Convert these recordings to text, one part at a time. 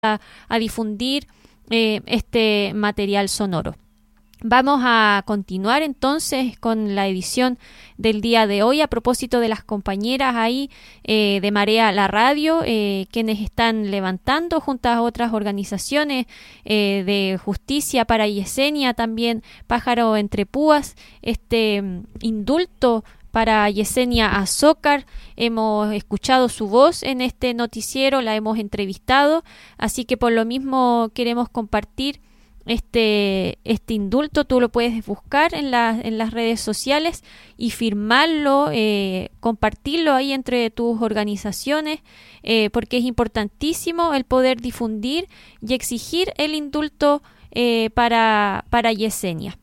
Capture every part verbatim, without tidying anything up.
a, a difundir eh, este material sonoro. Vamos a continuar entonces con la edición del día de hoy a propósito de las compañeras ahí eh, de Marea la Radio, eh, quienes están levantando junto a otras organizaciones eh, de justicia para Yesenia, también Pájaro entre Púas, este um, indulto para Yesenia Azócar. Hemos escuchado su voz en este noticiero, la hemos entrevistado, así que por lo mismo queremos compartir Este, este indulto. Tú lo puedes buscar en, la, en las redes sociales y firmarlo, eh, compartirlo ahí entre tus organizaciones, eh, porque es importantísimo el poder difundir y exigir el indulto eh, para, para Yesenia.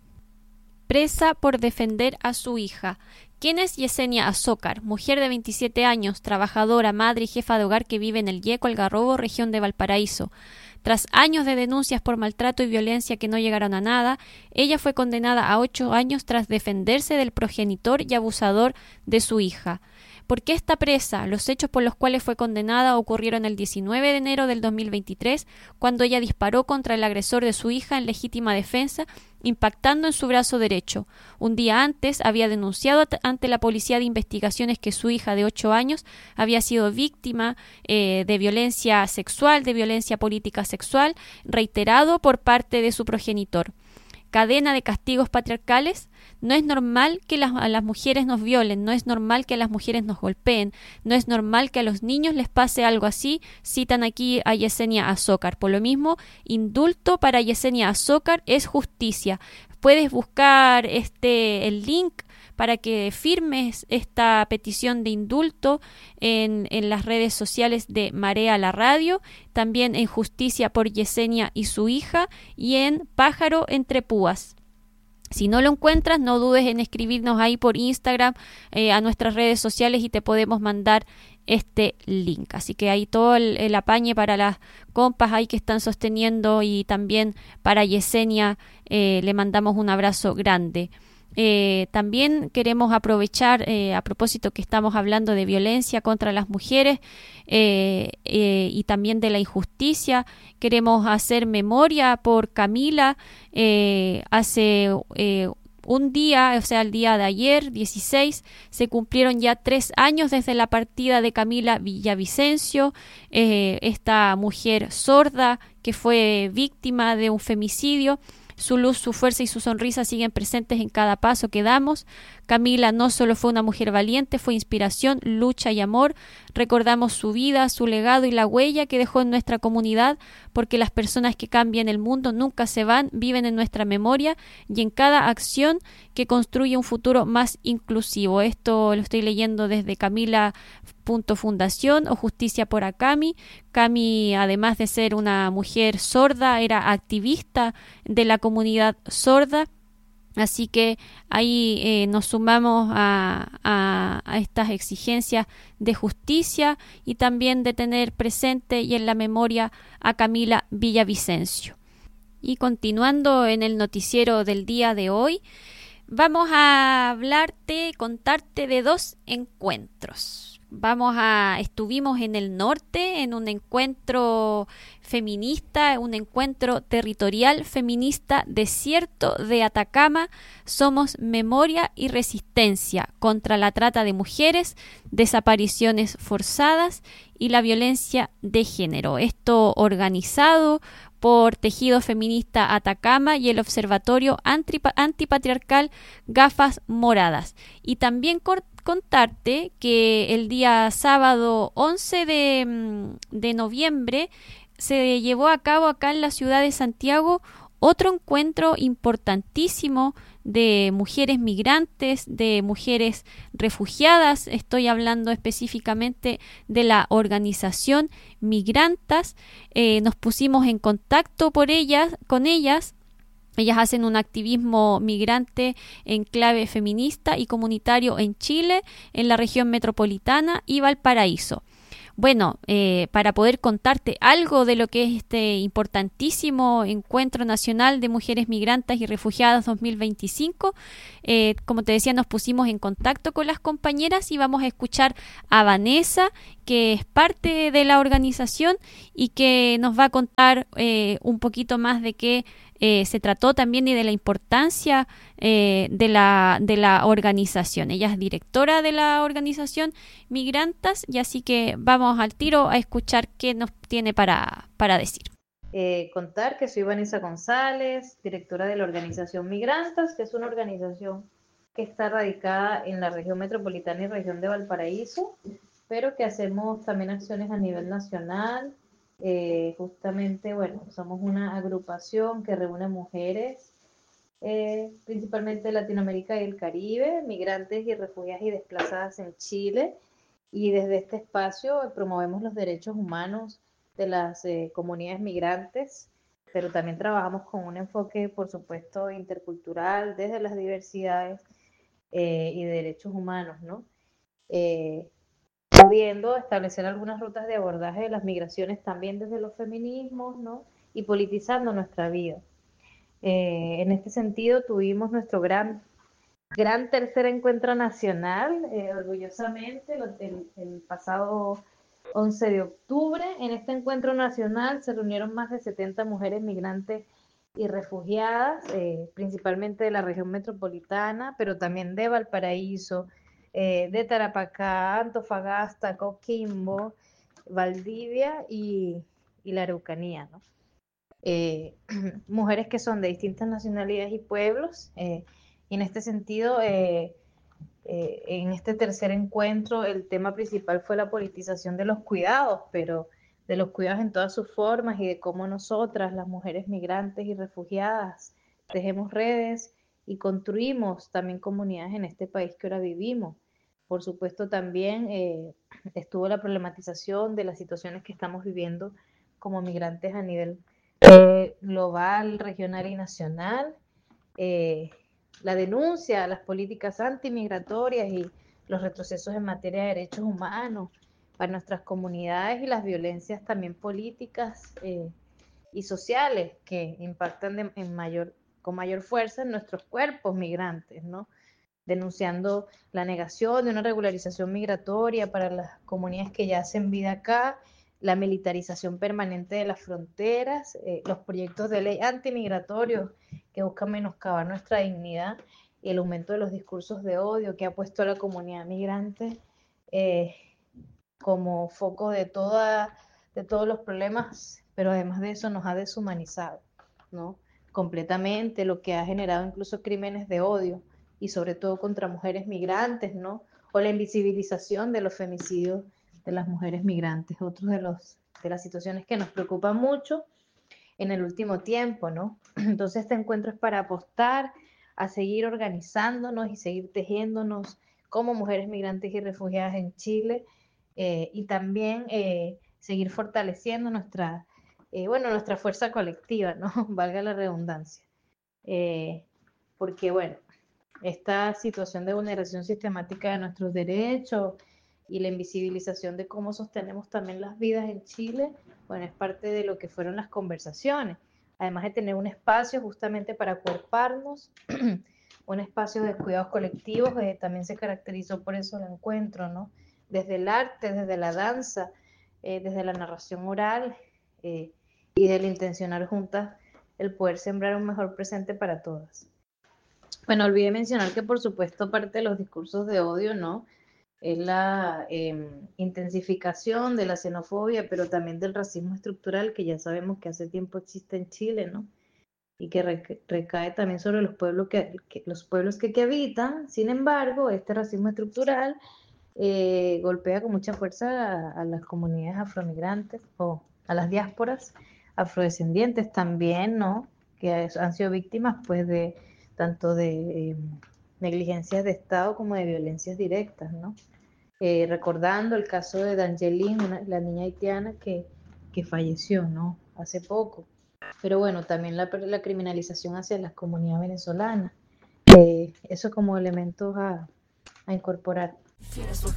Presa por defender a su hija. ¿Quién es Yesenia Azócar? Mujer de veintisiete años, trabajadora, madre y jefa de hogar que vive en el Yeco, Algarrobo, región de Valparaíso. Tras años de denuncias por maltrato y violencia que no llegaron a nada, ella fue condenada a ocho años tras defenderse del progenitor y abusador de su hija. ¿Por qué está presa? Los hechos por los cuales fue condenada ocurrieron el diecinueve de enero del dos mil veintitrés, cuando ella disparó contra el agresor de su hija en legítima defensa, impactando en su brazo derecho. Un día antes había denunciado ante la Policía de Investigaciones que su hija de ocho años había sido víctima eh, de violencia sexual, de violencia política sexual, reiterado por parte de su progenitor. Cadena de castigos patriarcales. No es normal que las, a las mujeres nos violen, no es normal que a las mujeres nos golpeen, no es normal que a los niños les pase algo así. Citan aquí a Yesenia Azócar. Por lo mismo, indulto para Yesenia Azócar es justicia. Puedes buscar este el link para que firmes esta petición de indulto en, en las redes sociales de Marea la Radio, también en Justicia por Yesenia y su hija, y en Pájaro entre Púas. Si no lo encuentras, no dudes en escribirnos ahí por Instagram, eh, a nuestras redes sociales, y te podemos mandar este link. Así que ahí todo el, el apañe para las compas ahí que están sosteniendo, y también para Yesenia eh, le mandamos un abrazo grande. Eh, también queremos aprovechar, eh, a propósito que estamos hablando de violencia contra las mujeres eh, eh, y también de la injusticia, queremos hacer memoria por Camila. Eh, hace eh, un día, o sea, el día de ayer, dieciséis, se cumplieron ya tres años desde la partida de Camila Villavicencio, eh, esta mujer sorda que fue víctima de un femicidio. Su luz, su fuerza y su sonrisa siguen presentes en cada paso que damos. Camila no solo fue una mujer valiente, fue inspiración, lucha y amor. Recordamos su vida, su legado y la huella que dejó en nuestra comunidad, porque las personas que cambian el mundo nunca se van, viven en nuestra memoria y en cada acción que construye un futuro más inclusivo. Esto lo estoy leyendo desde Camila punto fundación o Justicia por Acami. Cami, además de ser una mujer sorda, era activista de la comunidad sorda. Así que ahí eh, nos sumamos a, a, a estas exigencias de justicia y también de tener presente y en la memoria a Camila Villavicencio. Y continuando en el noticiero del día de hoy, vamos a hablarte, contarte de dos encuentros. Vamos a, estuvimos en el norte en un encuentro feminista, un encuentro territorial feminista, Desierto de Atacama. Somos memoria y resistencia contra la trata de mujeres, desapariciones forzadas y la violencia de género. Esto organizado por Tejido Feminista Atacama y el Observatorio Antipa- Antipatriarcal Gafas Moradas. Y también cort- contarte que el día sábado once de noviembre se llevó a cabo acá en la ciudad de Santiago otro encuentro importantísimo de mujeres migrantes, de mujeres refugiadas. Estoy hablando específicamente de la organización Migrantas. Eh, nos pusimos en contacto por ellas, con ellas. Ellas hacen un activismo migrante en clave feminista y comunitario en Chile, en la región metropolitana y Valparaíso. Bueno, eh, para poder contarte algo de lo que es este importantísimo Encuentro Nacional de Mujeres Migrantes y Refugiadas dos mil veinticinco, eh, como te decía, nos pusimos en contacto con las compañeras y vamos a escuchar a Vanessa, que es parte de la organización y que nos va a contar eh, un poquito más de qué eh, se trató también y de la importancia eh, de, la, de la organización. Ella es directora de la organización Migrantas y así que vamos al tiro a escuchar qué nos tiene para, para decir. Eh, contar que soy Vanessa González, directora de la organización Migrantas, que es una organización que está radicada en la región metropolitana y región de Valparaíso, pero que hacemos también acciones a nivel nacional. Eh, justamente, bueno, somos una agrupación que reúne mujeres, eh, principalmente de Latinoamérica y el Caribe, migrantes y refugiadas y desplazadas en Chile, y desde este espacio eh, promovemos los derechos humanos de las eh, comunidades migrantes, pero también trabajamos con un enfoque, por supuesto, intercultural, desde las diversidades eh, y derechos humanos, ¿no? Eh, pudiendo establecer algunas rutas de abordaje de las migraciones también desde los feminismos, ¿no? Y politizando nuestra vida. Eh, en este sentido, tuvimos nuestro gran, gran tercer encuentro nacional, eh, orgullosamente, el, el pasado once de octubre. En este encuentro nacional se reunieron más de setenta mujeres migrantes y refugiadas, eh, principalmente de la región metropolitana, pero también de Valparaíso, eh, de Tarapacá, Antofagasta, Coquimbo, Valdivia y, y la Araucanía, ¿no? Eh, mujeres que son de distintas nacionalidades y pueblos, eh, y en este sentido, eh, eh, en este tercer encuentro, el tema principal fue la politización de los cuidados, pero de los cuidados en todas sus formas y de cómo nosotras, las mujeres migrantes y refugiadas, tejemos redes y construimos también comunidades en este país que ahora vivimos. Por supuesto, también eh, estuvo la problematización de las situaciones que estamos viviendo como migrantes a nivel eh, global, regional y nacional. Eh, la denuncia a las políticas antimigratorias y los retrocesos en materia de derechos humanos para nuestras comunidades y las violencias también políticas eh, y sociales que impactan de, en mayor, con mayor fuerza en nuestros cuerpos migrantes, ¿no? Denunciando la negación de una regularización migratoria para las comunidades que ya hacen vida acá, la militarización permanente de las fronteras, eh, los proyectos de ley antimigratorios que buscan menoscabar nuestra dignidad y el aumento de los discursos de odio que ha puesto a la comunidad migrante eh, como foco de, toda, de todos los problemas, pero además de eso nos ha deshumanizado, ¿no? Completamente, lo que ha generado incluso crímenes de odio y sobre todo contra mujeres migrantes, ¿no? O la invisibilización de los femicidios de las mujeres migrantes, otros de, los, de las situaciones que nos preocupan mucho en el último tiempo, ¿no? Entonces este encuentro es para apostar a seguir organizándonos y seguir tejiéndonos como mujeres migrantes y refugiadas en Chile, eh, y también eh, seguir fortaleciendo nuestra, eh, bueno, nuestra fuerza colectiva, ¿no? Valga la redundancia. Eh, porque, bueno, esta situación de vulneración sistemática de nuestros derechos y la invisibilización de cómo sostenemos también las vidas en Chile, bueno, es parte de lo que fueron las conversaciones. Además de tener un espacio justamente para acuerparnos, un espacio de cuidados colectivos, eh, también se caracterizó por eso el encuentro, ¿no? Desde el arte, desde la danza, eh, desde la narración oral, eh, y del intencionar juntas el poder sembrar un mejor presente para todas. Bueno, olvidé mencionar que por supuesto parte de los discursos de odio, ¿no? Es la eh, intensificación de la xenofobia, pero también del racismo estructural que ya sabemos que hace tiempo existe en Chile, ¿no? Y que reca- recae también sobre los pueblos que, que los pueblos que, que habitan. Sin embargo, este racismo estructural eh, golpea con mucha fuerza a, a las comunidades afromigrantes o a las diásporas afrodescendientes también, ¿no? Que es- han sido víctimas, pues, de tanto de eh, negligencias de Estado como de violencias directas, ¿no? Eh, recordando el caso de Dangelin, una, la niña haitiana que, que falleció, ¿no? Hace poco. Pero bueno, también la, la criminalización hacia las comunidades venezolanas. Eh, eso como elementos a, a incorporar.